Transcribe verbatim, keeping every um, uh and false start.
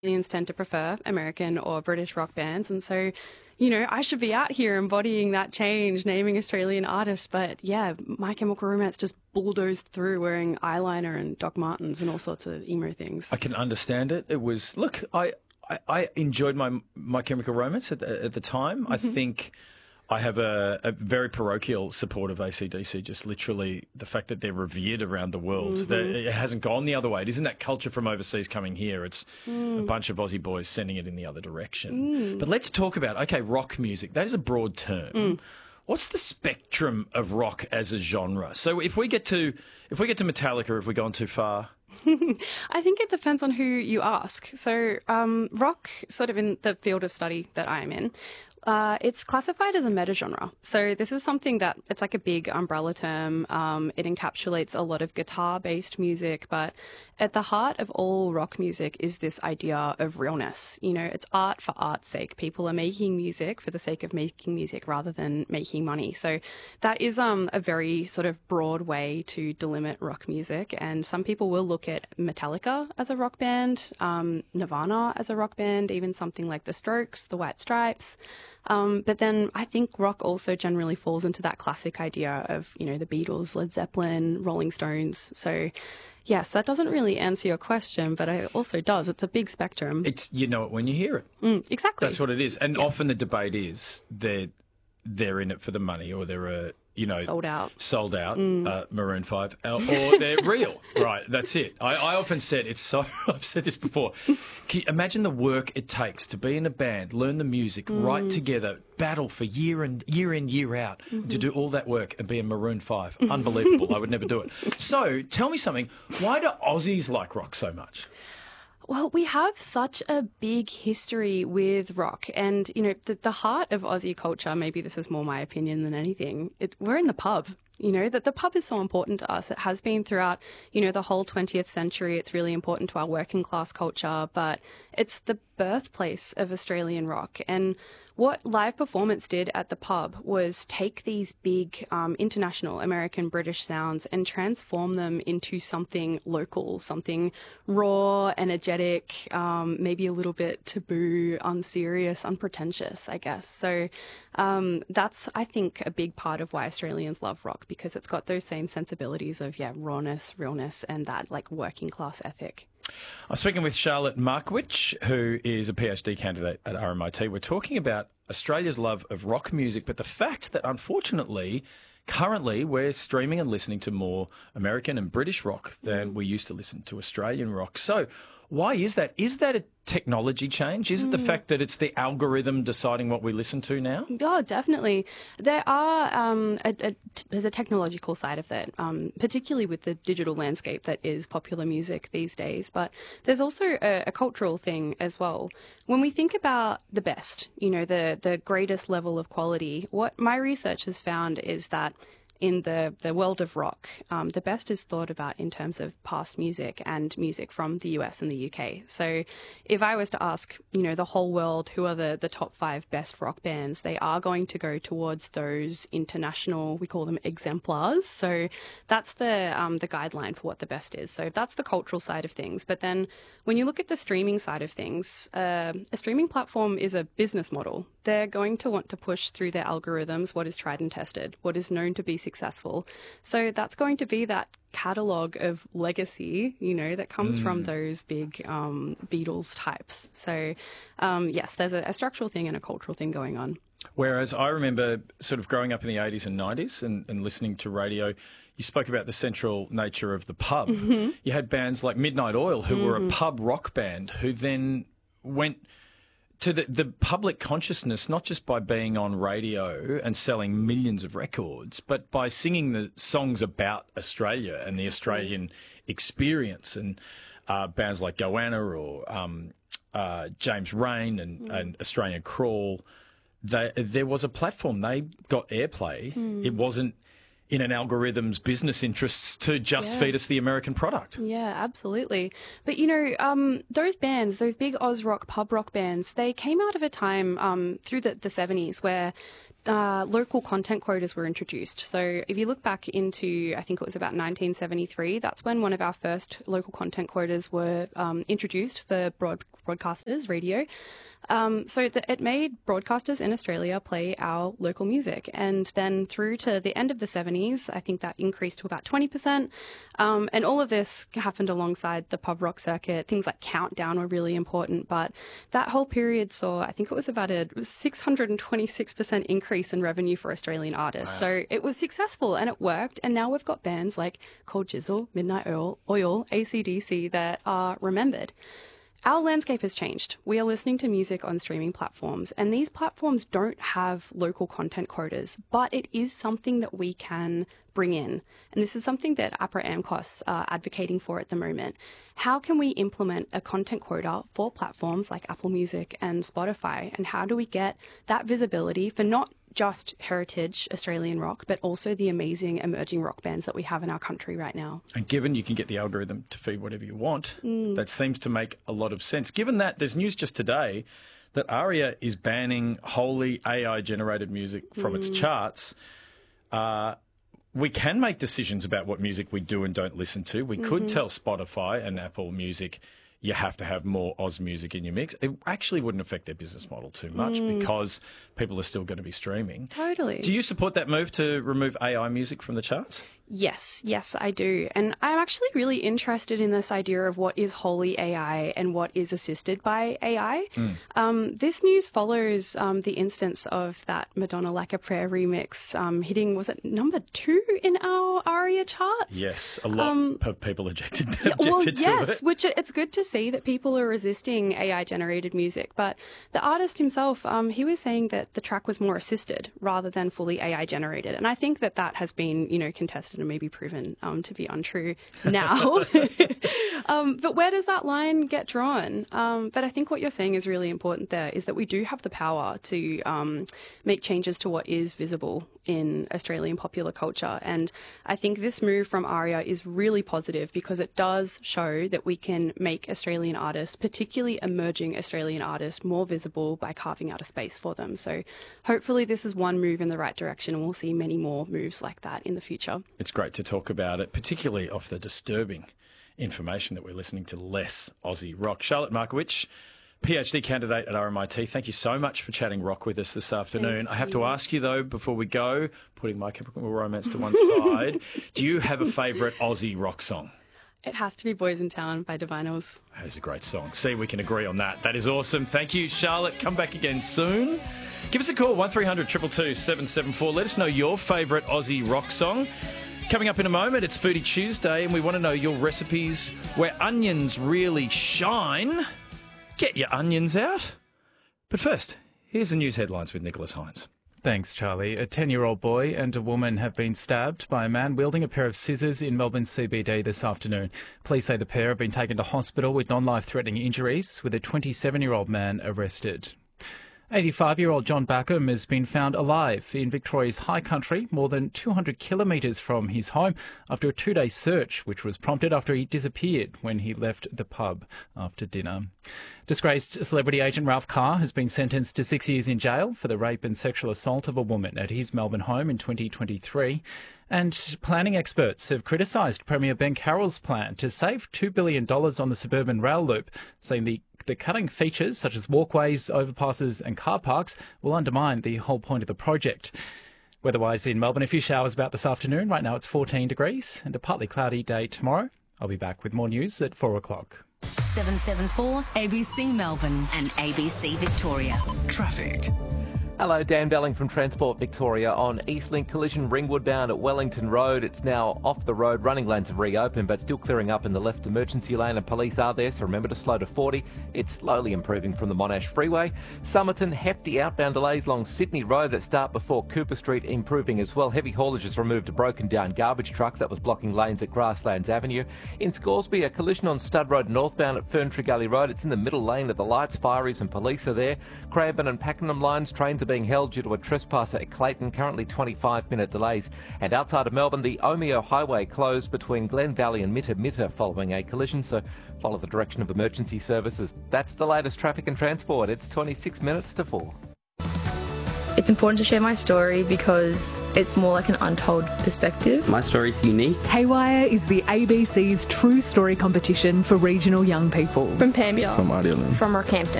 Australians tend to prefer American or British rock bands. And so, you know, I should be out here embodying that change, naming Australian artists. But yeah, My Chemical Romance just bulldozed through wearing eyeliner and Doc Martens and all sorts of emo things. I can understand it. It was, look, I, I, I enjoyed my My Chemical Romance at the, at the time. Mm-hmm. I think I have a, a very parochial support of A C D C, just literally the fact that they're revered around the world. Mm-hmm. It hasn't gone the other way. It isn't that culture from overseas coming here. It's mm. a bunch of Aussie boys sending it in the other direction. Mm. But let's talk about, okay, rock music. That is a broad term. Mm. What's the spectrum of rock as a genre? So if we get to if we get to Metallica, have we gone too far? I think it depends on who you ask. So um, rock, sort of in the field of study that I am in, Uh, it's classified as a meta-genre. So this is something that it's like a big umbrella term. Um, it encapsulates a lot of guitar-based music, but at the heart of all rock music is this idea of realness. You know, it's art for art's sake. People are making music for the sake of making music rather than making money. So that is um, a very sort of broad way to delimit rock music. And some people will look at Metallica as a rock band, um, Nirvana as a rock band, even something like The Strokes, The White Stripes. Um, but then I think rock also generally falls into that classic idea of, you know, the Beatles, Led Zeppelin, Rolling Stones. So, yes, that doesn't really answer your question, but it also does. It's a big spectrum. It's you know it when you hear it. Mm, exactly. That's what it is. And yeah. often the debate is they're, they're in it for the money, or they're a, you know, sold out, sold out, mm. uh, Maroon five, or they're real. Right, that's it. I, I often said it's so. I've said this before. Can you imagine the work it takes to be in a band, learn the music, mm. write together, battle for year and year in, year out, mm-hmm. to do all that work and be in Maroon five. Unbelievable. I would never do it. So, tell me something. Why do Aussies like rock so much? Well, we have such a big history with rock, and, you know, the, the heart of Aussie culture, maybe this is more my opinion than anything, it, we're in the pub. You know, that the pub is so important to us. It has been throughout, you know, the whole twentieth century. It's really important to our working class culture, but it's the birthplace of Australian rock. And what live performance did at the pub was take these big um, international American British sounds and transform them into something local, something raw, energetic, um, maybe a little bit taboo, unserious, unpretentious, I guess. So um, that's, I think, a big part of why Australians love rock, because it's got those same sensibilities of, yeah, rawness, realness, and that like working class ethic. I'm speaking with Charlotte Markowitz, who is a PhD candidate at R M I T. We're talking about Australia's love of rock music, but the fact that, unfortunately, currently we're streaming and listening to more American and British rock than we used to listen to Australian rock. So why is that? Is that a technology change? Is it the mm. fact that it's the algorithm deciding what we listen to now? Oh, definitely. There are um, a, a, there's a technological side of that, um, particularly with the digital landscape that is popular music these days. But there's also a, a cultural thing as well. When we think about the best, you know, the the greatest level of quality, what my research has found is that in the, the world of rock, um, the best is thought about in terms of past music and music from the U S and the U K. So if I was to ask, you know, the whole world, who are the, the top five best rock bands, they are going to go towards those international, we call them exemplars. So that's the um, the guideline for what the best is. So that's the cultural side of things. But then when you look at the streaming side of things, uh, a streaming platform is a business model. They're going to want to push through their algorithms what is tried and tested, what is known to be successful. So that's going to be that catalogue of legacy, you know, that comes mm. from those big um, Beatles types. So, um, yes, there's a, a structural thing and a cultural thing going on. Whereas I remember sort of growing up in the eighties and nineties and, and listening to radio, you spoke about the central nature of the pub. Mm-hmm. You had bands like Midnight Oil, who mm-hmm. were a pub rock band, who then went to the, the public consciousness, not just by being on radio and selling millions of records, but by singing the songs about Australia and the Australian experience. And uh, bands like Goanna or um, uh, James Rain and, mm. and Australian Crawl, they, there was a platform. They got airplay. Mm. It wasn't in an algorithm's business interests to just yeah. feed us the American product. Yeah, absolutely. But, you know, um, those bands, those big Oz rock, pub rock bands, they came out of a time um, through the, the seventies where uh, local content quotas were introduced. So if you look back into, I think it was about nineteen seventy-three, that's when one of our first local content quotas were um, introduced for broad broadcasters, radio. Um, so that it made broadcasters in Australia play our local music. And then through to the end of the seventies, I think that increased to about twenty percent. Um, and all of this happened alongside the pub rock circuit. Things like Countdown were really important. But that whole period saw, I think it was about a six hundred twenty-six percent increase in revenue for Australian artists. Wow. So it was successful and it worked. And now we've got bands like Cold Jizzle, Midnight Oil, Oil, A C D C that are remembered. Our landscape has changed. We are listening to music on streaming platforms, and these platforms don't have local content quotas, but it is something that we can bring in. And this is something that APRA AMCOS are advocating for at the moment. How can we implement a content quota for platforms like Apple Music and Spotify? And how do we get that visibility for not just heritage Australian rock, but also the amazing emerging rock bands that we have in our country right now? And given you can get the algorithm to feed whatever you want, mm. that seems to make a lot of sense. Given that, there's news just today that ARIA is banning wholly A I-generated music from mm. its charts. Uh, we can make decisions about what music we do and don't listen to. We mm-hmm. could tell Spotify and Apple Music, you have to have more Oz music in your mix. It actually wouldn't affect their business model too much mm. because people are still going to be streaming. Totally. Do you support that move to remove A I music from the charts? Yes, yes, I do. And I'm actually really interested in this idea of what is wholly A I and what is assisted by A I. Mm. Um, this news follows um, the instance of that Madonna Like a Prayer remix um, hitting, was it number two in our ARIA charts? Yes, a lot um, of people ejected, yeah, objected well, to yes, it. Which it's good to see that people are resisting A I-generated music. But the artist himself, um, he was saying that the track was more assisted rather than fully A I-generated. And I think that that has been, you know, contested and maybe proven um, to be untrue now. um, but where does that line get drawn? Um, but I think what you're saying is really important there, is that we do have the power to um, make changes to what is visible in Australian popular culture. And I think this move from ARIA is really positive because it does show that we can make Australian artists, particularly emerging Australian artists, more visible by carving out a space for them. So hopefully this is one move in the right direction, and we'll see many more moves like that in the future. It's great to talk about it, particularly off the disturbing information that we're listening to less Aussie rock. Charlotte Markowitz, PhD candidate at R M I T, thank you so much for chatting rock with us this afternoon. Thank I have you. to ask you, though, before we go, putting My Chemical Romance to one side, do you have a favourite Aussie rock song? It has to be Boys in Town by Divinyls. That is a great song. See, we can agree on that. That is awesome. Thank you, Charlotte. Come back again soon. Give us a call, one three hundred two two two seven seven four. Let us know your favourite Aussie rock song. Coming up in a moment, it's Foodie Tuesday, and we want to know your recipes where onions really shine. Get your onions out. But first, here's the news headlines with Nicholas Hines. Thanks, Charlie. A ten-year-old boy and a woman have been stabbed by a man wielding a pair of scissors in Melbourne C B D this afternoon. Police say the pair have been taken to hospital with non-life-threatening injuries, with a twenty-seven-year-old man arrested. eighty-five-year-old John Backham has been found alive in Victoria's high country, more than two hundred kilometres from his home, after a two-day search, which was prompted after he disappeared when he left the pub after dinner. Disgraced celebrity agent Ralph Carr has been sentenced to six years in jail for the rape and sexual assault of a woman at his Melbourne home in twenty twenty-three. And planning experts have criticised Premier Ben Carroll's plan to save two billion dollars on the suburban rail loop, saying the The cutting features, such as walkways, overpasses and car parks, will undermine the whole point of the project. Weather-wise in Melbourne, a few showers about this afternoon. Right now it's fourteen degrees and a partly cloudy day tomorrow. I'll be back with more news at four o'clock. seven seven four A B C Melbourne and A B C Victoria. Traffic. Hello, Dan Belling from Transport Victoria on Eastlink collision Ringwood bound at Wellington Road. It's now off the road. Running lanes have reopened, but still clearing up in the left emergency lane, and police are there, so remember to slow to forty. It's slowly improving from the Monash Freeway. Somerton, hefty outbound delays along Sydney Road that start before Cooper Street, improving as well. Heavy haulage has removed a broken down garbage truck that was blocking lanes at Grasslands Avenue. In Scoresby, a collision on Stud Road northbound at Ferntree Gully Road. It's in the middle lane of the lights. Fireys and police are there. Cranbourne and Pakenham lines, trains are being held due to a trespasser at Clayton, currently twenty-five minute delays. And outside of Melbourne, the Omeo Highway closed between Glen Valley and Mitta Mitta following a collision, so follow the direction of emergency services. That's the latest traffic and transport. It's twenty-six minutes to four. It's important to share my story because it's more like an untold perspective. My story's unique. Haywire is the A B C's True Story competition for regional young people. From Pambia. From Idealand. From Rockhampton.